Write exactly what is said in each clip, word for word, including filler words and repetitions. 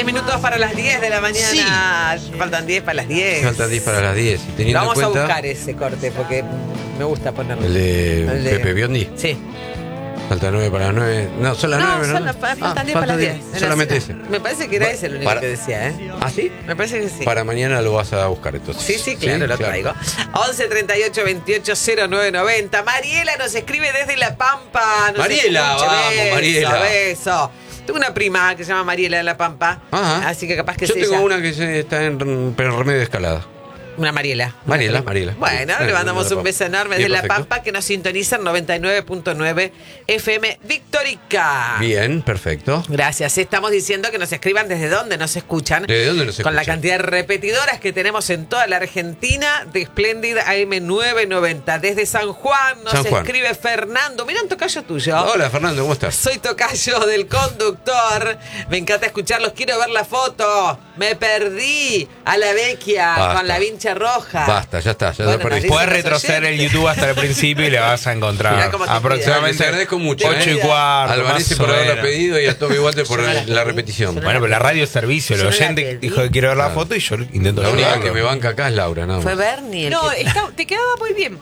minutos para las diez de la mañana. Sí. Faltan diez para las diez. Faltan diez para las diez. Teniendo Vamos en cuenta a buscar ese corte porque me gusta ponerlo. El de, el de Pepe Biondi. Sí. Falta nueve para las nueve. No, son las no, nueve, son ¿no? La, faltan ah, diez para las diez. Solamente ese. Me parece que era ese el único para, que decía, ¿eh? ¿Ah, sí? Me parece que sí. Para mañana lo vas a buscar entonces. Sí, sí, claro, sí, lo claro. traigo. once treinta y ocho veintiocho cero nueve noventa. Mariela nos escribe desde La Pampa. Nos Mariela, escucha. vamos, beso, Mariela. Beso. Tengo una prima que se llama Mariela de La Pampa. Ajá. Así que capaz que Yo sea tengo ella. una que se está en, en Remedio de Escalada. Una Mariela. Mariela, Mariela. Bueno, sí, le mandamos un beso enorme de La perfecto. Pampa que nos sintoniza en noventa y nueve punto nueve F M Victorica. Bien, perfecto. Gracias. Estamos diciendo que nos escriban desde dónde nos escuchan. ¿Desde dónde nos escuchan? Con la cantidad de repetidoras que tenemos en toda la Argentina de Splendid A M novecientos noventa. Desde San Juan nos San Juan. escribe Fernando. Mira un tocayo tuyo. Hola, Fernando, ¿cómo estás? Soy tocayo del conductor. Me encanta escucharlos. Quiero ver la foto. Me perdí a la vecchia Basta. con la vincha roja. Basta, ya está, ya Bueno, lo perdiste. Puedes retroceder el YouTube hasta el principio y le vas a encontrar aproximadamente te agradezco mucho, ocho ¿eh? y cuarto. Albanese por haberlo pedido y a Toby Walter por la, la repetición. Bueno, pero la radio es servicio. El Yo no oyente la pedí. dijo que quiere ver la Claro. foto y yo intento La única verla. que me banca acá es Laura, nada más. Fue Bernie el No, que- está- te quedaba muy bien.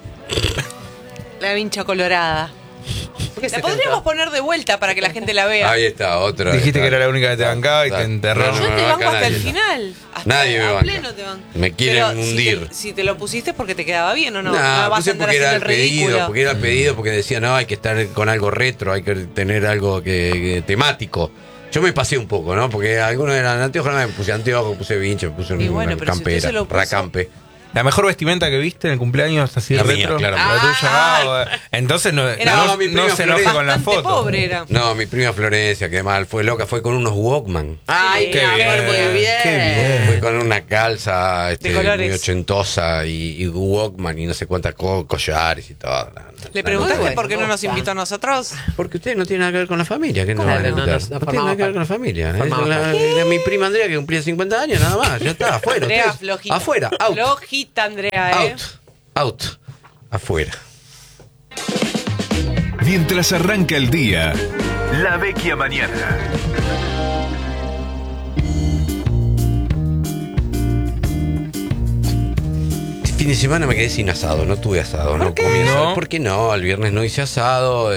La vincha colorada. ¿Por qué se La podríamos tentó? poner de vuelta para que la gente la vea. Ahí está, otra. Dijiste está. que era la única que te bancaba y te enterró. No, Yo no te me banco banca hasta el nadie. final. Hasta Nadie me a banca. pleno te banco. Me quieren Pero si hundir. te- Si te, lo pusiste es porque te quedaba bien o no. No, no vas a puse andar porque era haciendo el el ridículo. pedido, porque era el pedido, porque decía, no, hay que estar con algo retro, hay que tener algo que, que temático. Yo me pasé un poco, ¿no? Porque algunos eran anteojos, no, me puse anteojos, puse vincho, me puse Y una bueno, pero si campera, usted se lo puso- racampe. La mejor vestimenta que viste en el cumpleaños así La de mía, retro. claro. La tuya. Ah, entonces no, Era- no, No, mi prima no se enoje Florencia. con la Bastante foto. pobre era. No, mi prima Florencia, que además fue loca, fue con unos Walkman. Ay, Qué mi amor, bien, muy bien. qué bien. Fue con una calza este, De colores. muy ochentosa y, y Walkman y no sé cuántas co- collares y todo. ¿Le La preguntaste bueno, por qué no nos gusta. invitó a nosotros? Porque usted no tiene nada que ver con la familia. ¿Qué no Claro, van a no, invitar? no, no No, tiene formamos nada que ver parte. con la familia. Es Formamos la- parte. era mi prima Andrea que cumplía cincuenta años, nada más. Ya está, afuera. Andrea, ustedes- flojita. Afuera, out. Flojita, Andrea, ¿eh? Out. Out. Afuera. Mientras arranca el día, La Vecchia Mañana. Fin de semana me quedé sin asado, no tuve asado, no comí asado. No. ¿Por qué no? El viernes no hice asado,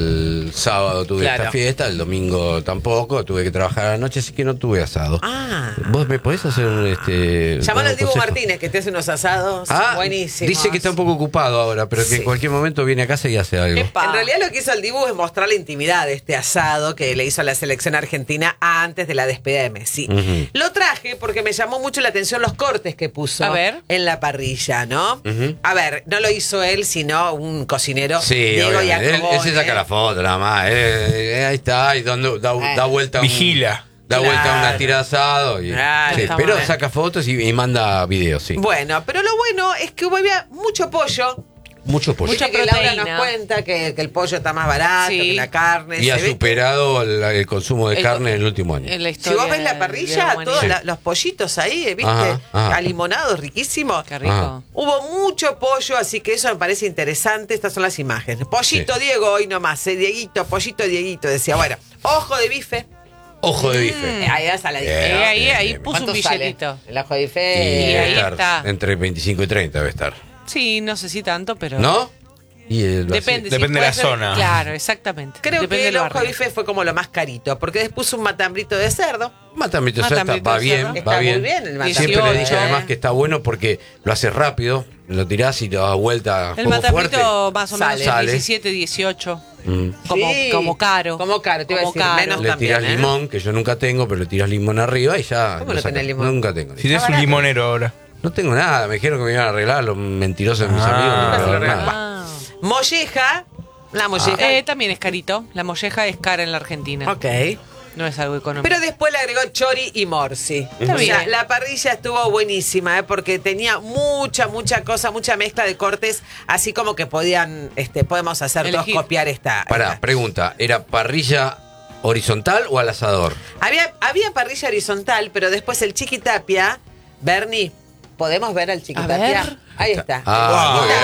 el sábado tuve Claro. esta fiesta, el domingo tampoco, tuve que trabajar a la noche, así que no tuve asado. Ah. ¿Vos me podés hacer un este Llamalo un al Dibu consejo? Martínez, que te hace unos asados Ah, buenísimos. dice que está un poco ocupado ahora, pero que Sí. en cualquier momento viene a casa y hace algo. Epa. En realidad lo que hizo el Dibu es mostrar la intimidad de este asado que le hizo a la selección argentina antes de la despedida de Messi. Ujú. Lo traje porque me llamó mucho la atención los cortes que puso A ver. en la parrilla, ¿no? Ujú. A ver, no lo hizo él, sino un cocinero. Sí, Diego obviamente. Él, él se Iacobone. saca la foto nada más. Eh, eh, ahí está, y dando, da, da vuelta. un- Vigila. Da vuelta Claro. una tira de asado. Y, Claro, sí, está pero mal. saca fotos y, y manda videos, sí. Bueno, pero lo bueno es que hubo había mucho pollo. Mucho pollo. Mucha Viste que Laura proteína. nos cuenta que, que el pollo está más barato, Sí. que la carne. Y se ha ve- superado el, el consumo de El- carne en el último año. En la Si historia vos ves la de- parrilla, de la todos humanidad. la- los pollitos ahí, ¿viste? Ajá, ajá. Alimonados, riquísimos. Qué rico. Ah. Hubo mucho pollo, así que eso me parece interesante. Estas son las imágenes. Pollito Sí. Diego hoy nomás, eh, Dieguito, pollito Dieguito. Decía, bueno, ojo de bife. Ojo de bife. Eh, ahí vas a la Bien, diferencia. Eh, ahí, bien, ahí bien. puso un ¿Cuánto sale billetito. el ojo de Y bife? debe ahí estar está. entre veinticinco y treinta debe estar. Sí, no sé si tanto, pero... ¿No? Y el Depende. Depende si de puede la ser- zona. Claro, exactamente. Creo Depende que el del ojo de barrio. bife fue como lo más carito, porque después puso un matambrito de cerdo. Matambito está, Matambito va de bien, cerdo. va Está muy bien. bien el matambito. Siempre le dije dieciocho, además eh. que está bueno porque lo haces rápido, lo tirás y te das vuelta El poco fuerte. matapito más o menos Sale. Sale. diecisiete, dieciocho. Mm. Como, Sí. como caro. Como caro, te iba a Como decir, caro. menos Le también, tirás ¿eh? limón, que yo nunca tengo, pero le tirás limón arriba y ya. ¿Cómo lo no tenés sacás. limón? Nunca tengo. Si tienes un limonero ahora. No tengo nada, me dijeron que me iban a arreglar los mentirosos de mis Ah. amigos. No me Nunca se lo arreglaron arreglan. nada. Ah. Molleja. La molleja. Eh, también es carito. La molleja es cara en la Argentina. ok. No es algo económico. Pero después le agregó chori y morsi. Está O sea, bien. la parrilla estuvo buenísima, ¿eh? Porque tenía mucha, mucha cosa, mucha mezcla de cortes, así como que podían, este, podemos hacer Elegir. todos copiar esta. Pará, esta. pregunta, ¿era parrilla horizontal o al asador? Había, había parrilla horizontal, pero después el Chiqui Tapia, Bernie, ¿podemos ver al Chiqui A Tapia? ver. Ahí está. Ah, muy bien.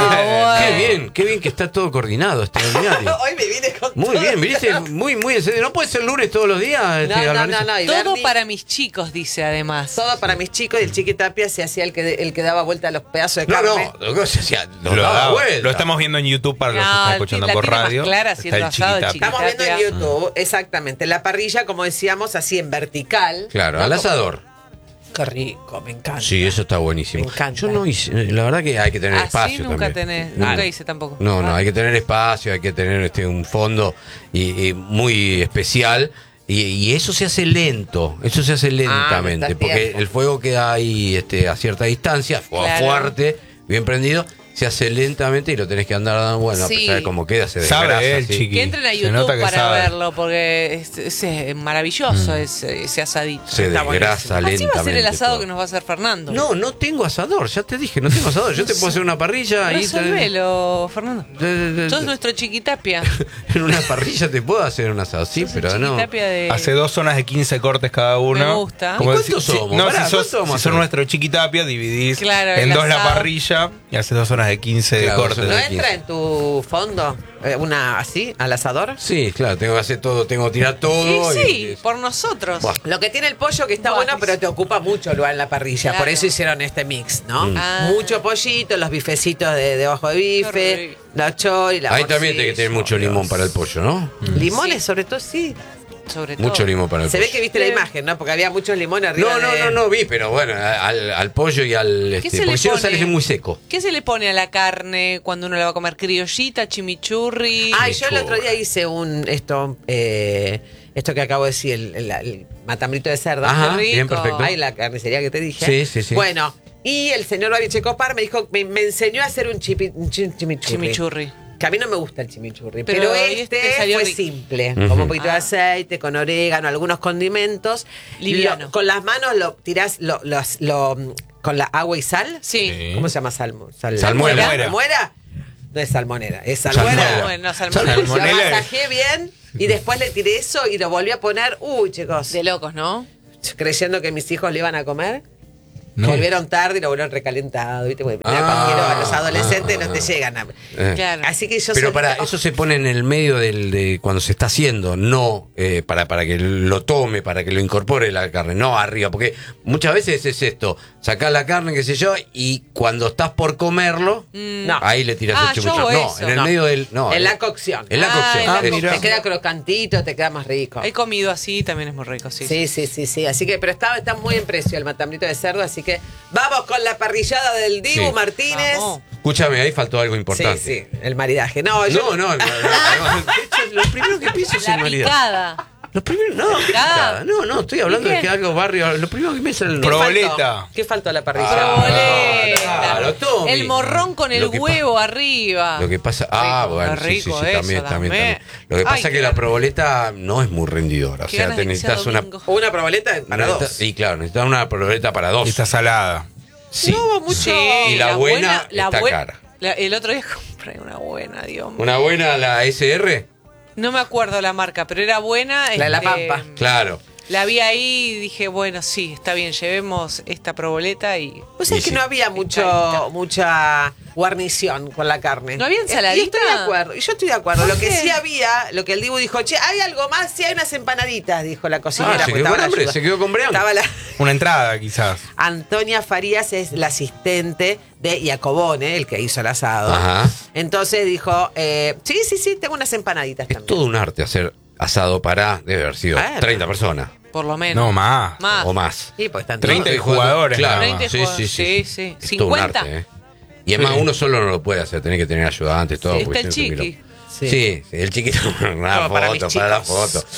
Ah, Qué bueno. bien, qué bien que está todo coordinado, extraordinario. Hoy me vine con Muy todo. bien, viniste muy, muy en serio. ¿No puede ser lunes todos los días? No, este, no, Alvarez? no, no. y Todo Bernie- para mis chicos, dice además. Todo para mis chicos y el Chiquitapia se hacía el que, el que daba vuelta a los pedazos de No, carne. no, lo, se hacía, lo Lo, daba daba- vuelta. lo estamos viendo en YouTube para los que No, están el- escuchando la por tiene más radio. clara Está haciendo el asado de chiquitapia. Estamos viendo en Chiquitapia. YouTube, exactamente. La parrilla, como decíamos, así en vertical. Claro, ¿no? al Como- asador. Qué rico, me encanta. Sí, eso está buenísimo. Me encanta. Yo no hice, la verdad que hay que tener Así espacio nunca también. tenés, No. nunca hice tampoco. No, no, hay que tener espacio, hay que tener este un fondo y, y muy especial. Y, y eso se hace lento, eso se hace lentamente, necesitas porque tiempo. el fuego queda ahí este, a cierta distancia, fuego Claro. fuerte, bien prendido, se hace lentamente y lo tenés que andar dando bueno, Sí. a pesar de cómo queda, se Sabe desgrasa, él, sí. chiqui. Que entren a Se YouTube nota que para sabe. verlo, porque es, es- es maravilloso ese, ese asadito. Se Está desgrasa Así lentamente. va a ser el asado todo. que nos va a hacer Fernando. No, no tengo asador, ya te dije, no tengo asador. Yo te puedo hacer una parrilla y Resolvelo, Fernando. De- de- Sos de- nuestro Chiquitapia. en una parrilla te puedo hacer un asado, sí, Sos el pero no. Chiquitapia de... Hace dos zonas de quince cortes cada uno. Me gusta. Como ¿Y cuántos si- si- somos? No, Pará, si sos, ¿cuántos vamos a si sos hacer? nuestro chiquitapia, dividís Claro, en el dos la asado. parrilla y haces dos zonas de quince Claro, de cortes. dos ¿No zonas de entra en tu fondo eh, una así, al asador? Sí, claro, tengo que hacer todo, tengo que tirar todo. Sí, y- sí, por nosotros. Buah. Lo que tiene el pollo que está Buah, bueno, que pero sí. te ocupa mucho lugar en la parrilla. Claro. Por eso hicieron este mix, ¿no? Mm. Ah. Mucho pollito, los bifecitos de, de ojo de Qué bife, rico. la chori, la Ahí también tiene que tener morcilla. mucho limón para el pollo, ¿no? Limones, Sí. sobre todo, sí. Sobre todo. Mucho limón para el Se pollo. ve que viste la Sí. imagen, ¿no? Porque había muchos limones arriba. No, no, de- no, no vi, pero bueno, al, al pollo y al. ¿Qué Este, se le porque si no pone? sale muy seco. ¿Qué se le pone a la carne cuando uno la va a comer? ¿Criollita, chimichurri? Ay, yo el Lechuga. otro día hice un esto eh, esto que acabo de decir, el, el- el matambrito de cerdo. Ajá, Qué rico. bien, perfecto. Ay, la carnicería que te dije. Sí, sí, sí. Bueno, y el señor Babiche Copar me dijo, me, me enseñó a hacer un chipi- un chi- chimichurri. Chimichurri. Que a mí no me gusta el chimichurri, Pero pero, este este, salió fue rico. simple. Ujú. Como un poquito de Ah. aceite, con orégano, algunos condimentos. Liviano. Lo- con las manos lo tirás, lo, lo- lo- con la agua y sal. Sí. Sí. ¿Cómo se llama salmo? Sal- Salmuera. ¿Salmuera? No es salmonera, es salmuera. Salmuera. Bueno, salmonela. Lo Salmonela. masajé bien y después le tiré eso y lo volví a poner. Uy, chicos. De locos, ¿no? Creyendo que mis hijos le iban a comer. No. Volvieron tarde y lo volvieron recalentado. ¿Viste? Porque mirá, Ah, cualquiera, los adolescentes ah, no te llegan a. Eh. Claro. Así que yo Pero soy- para oh, eso se pone en el medio del, de cuando se está haciendo, no eh, para, para que lo tome, para que lo incorpore la carne, no arriba, porque muchas veces es esto, sacás la carne, qué sé yo, y cuando estás por comerlo, No. ahí le tiras Ah, el yo chimichurri. hago No, eso. en el No. medio del... No, en eh, la cocción. En la Ah, cocción. en la eso. cocción. Te queda crocantito, te queda más rico. He comido así, también es muy rico, sí. Sí, sí, sí, sí. Así que, pero está, está muy en precio el matambrito de cerdo, así que vamos con la parrillada del Dibu Sí. Martínez. Vamos. Escúchame, ahí faltó algo importante. Sí, sí, el maridaje. No, yo, No, no, no, no, no, de hecho, lo primero que pienso es La el maridaje. picada. Lo primero, no, ¿qué picada? picada? No, no, estoy hablando ¿Y de qué? que algo barrio. Lo primero que me sale el ¿Qué Proboleta. faltó? ¿Qué faltó a la parrilla? Proboleta. claro, Tommy. El morrón con el Lo que pa- huevo arriba. Lo que pasa, ah, Rico, bueno, qué sí, sí, rico sí, eso, también, también, dame. también. Lo que Ay, pasa es que qué la ganas. proboleta no es muy rendidora, o Qué sea, ganas te de que sea necesitas una, domingo. Una proboleta para necesitas- dos. Sí, claro, necesitas una proboleta para dos. Y está salada. Sí. No, mucho. Sí, Y la buena está bue- cara. la- el otro día compré una buena, Dios mío. Una buena, la S R, No me acuerdo la marca, pero era buena. La de La este, Pampa. claro. La vi ahí y dije, bueno, sí, está bien, llevemos esta proboleta y... Vos sabés Y que sí. no había mucho, Encanta. mucha guarnición con la carne. ¿No había Y ensaladita? estoy de acuerdo, y yo estoy de acuerdo. ¿Por Lo que qué? sí había, lo que el Dibu dijo, che, ¿hay algo más? Sí, hay unas empanaditas, dijo la cocinera. Ah, se porque quedó estaba con la hambre, ayuda. se quedó con hambre. Estaba la... Una entrada, quizás. Antonia Farías es la asistente de Iacobone, el que hizo el asado. Ajá. Entonces dijo, eh, sí, sí, sí, tengo unas empanaditas Es también. todo un arte hacer asado para, debe haber sido Bueno. treinta personas Por lo menos. No, más. Más. o más. Sí, pues están treinta todos. y jugadores, Claro, nada más. sí, sí, sí. Sí, sí. Es todo un cincuenta. arte, ¿eh? Y además Sí. uno solo no lo puede hacer, tenés que tener ayudantes, todo. Sí, porque está el si no es un chiqui. quilombo. Sí. Sí, sí, el chiquito, una Como para mis foto, para la chicos. foto.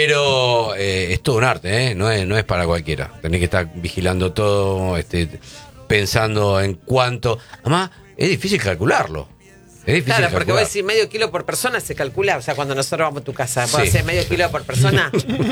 Pero eh, es todo un arte, ¿eh? No es, no es para cualquiera. Tenés que estar vigilando todo, este, pensando en cuánto. Además, es difícil calcularlo. Es difícil Claro, porque calcular. vos decís medio kilo por persona se calcula. O sea, cuando nosotros vamos a tu casa, vos Sí. hacés medio kilo por persona.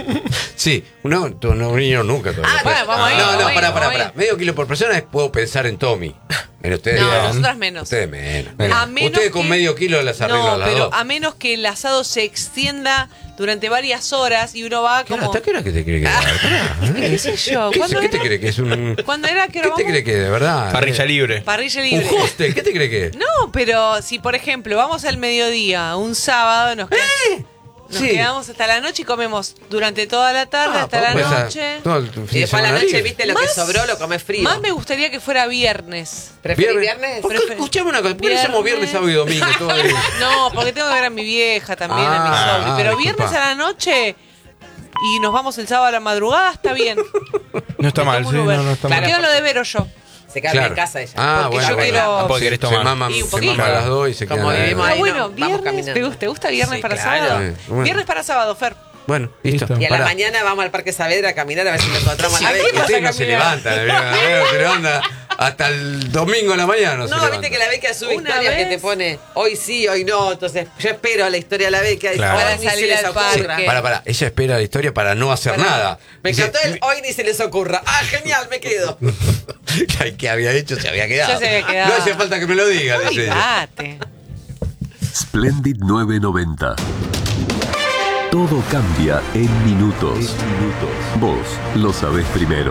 Sí, no, tú no, un niño nunca todavía. Ah, Pero- bueno, vamos ahí, no, vamos no, ahí, pará, pará, vamos pará. ahí. Medio kilo por persona es puedo pensar en Tommy. Pero ustedes, No, no, nosotras menos. Ustedes menos. A menos ustedes con que- medio kilo las arreglan No, las pero dos. a menos que el asado se extienda durante varias horas y uno va ¿Qué hora- como... ¿Hasta qué hora que te cree que va? ¿Qué sé yo? ¿Qué, ¿Cuándo ¿Qué te era? cree que es un... ¿Cuándo era que ¿Qué vamos? te cree que de verdad? Parrilla libre. Parrilla Un libre. hostel, ¿qué te cree que es? No, pero si por ejemplo vamos al mediodía, un sábado, nos, qued- nos Sí. quedamos hasta la noche y comemos durante toda la tarde Ah, hasta la pues, esa- noche. todo el fin Y de después a la semana noche, libre. viste, lo que Más- sobró lo comes frío. Más me gustaría que fuera viernes. ¿Preferís viernes? ¿Por qué? Prefer- Escuchame una cosa, ¿por qué no hacemos viernes, Viernes. sábado y domingo? Todo el- No, porque tengo que ver a mi vieja también, a mi Ah, sobri. ah, Pero disculpa. viernes a la noche y nos vamos el sábado a la madrugada, está bien. No está Me mal, tomo sí, un Uber. no, no está Claro. mal. Me quedo lo de Vero yo. Se queda Claro. en casa ella. Ah, Porque bueno, yo bueno. quiero- Tampoco querés se tomar. maman, Y un se poquito. maman las dos y se Como quedan ahí. vivimos Ah, ahí, bueno, no, vamos viernes, caminando. ¿te gusta, te gusta viernes Sí, para claro. sábado? Sí, bueno. Viernes para sábado, Fer. Bueno, listo. Listo. Y a la Pará. mañana vamos al Parque Saavedra a caminar a ver si lo encontramos a la ¿A qué Becky. vas a Ustedes no se caminar? levantan, no se levanta hasta el domingo en la mañana. No, se No, levanta. viste que la Becky sube Una historias que vez- te pone hoy sí, hoy no. Entonces yo espero a la historia de la Becky. Claro. Ahora Para ni se salir les al ocurra. parque. Para, para, ella espera la historia para no hacer Para- nada. Me Dice, encantó el hoy ni se les ocurra. Ah, genial, me quedo. "Ay, ¿qué había hecho? Se había quedado. Ya se había quedado. No hace falta que me lo diga, dice ella. Olvídate. Splendid nueve noventa. Todo cambia en minutos. minutos. Vos lo sabés primero.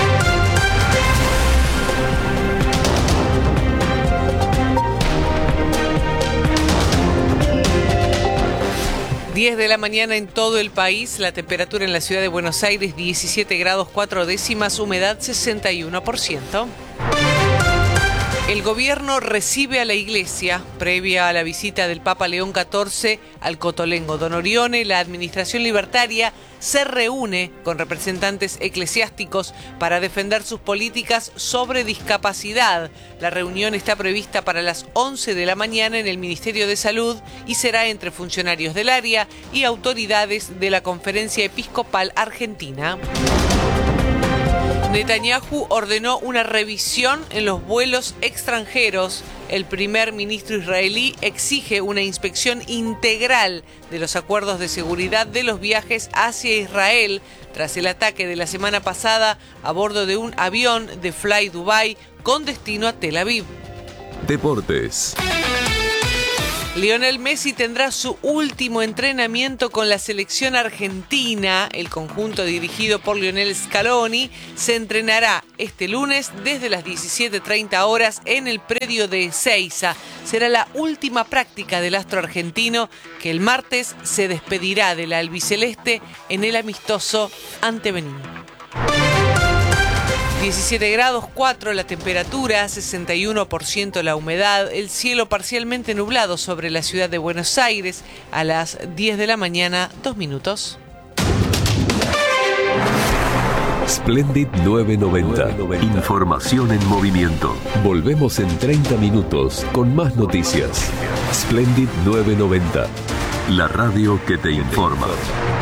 diez de la mañana en todo el país, la temperatura en la ciudad de Buenos Aires diecisiete grados cuatro décimas, humedad sesenta y uno por ciento. El gobierno recibe a la iglesia, previa a la visita del Papa León catorce al Cotolengo. Don Orione, la administración libertaria, se reúne con representantes eclesiásticos para defender sus políticas sobre discapacidad. La reunión está prevista para las once de la mañana en el Ministerio de Salud y será entre funcionarios del área y autoridades de la Conferencia Episcopal Argentina. Netanyahu ordenó una revisión en los vuelos extranjeros. El primer ministro israelí exige una inspección integral de los acuerdos de seguridad de los viajes hacia Israel tras el ataque de la semana pasada a bordo de un avión de Fly Dubai con destino a Tel Aviv. Deportes. Lionel Messi tendrá su último entrenamiento con la selección argentina. El conjunto dirigido por Lionel Scaloni se entrenará este lunes desde las diecisiete treinta horas en el predio de Ezeiza. Será la última práctica del astro argentino que el martes se despedirá de la albiceleste en el amistoso ante Benín. diecisiete grados cuatro la temperatura, sesenta y uno por ciento la humedad, el cielo parcialmente nublado sobre la ciudad de Buenos Aires a las diez de la mañana, dos minutos. Splendid nueve noventa. Información en movimiento. Volvemos en treinta minutos con más noticias. Splendid nueve noventa. La radio que te informa.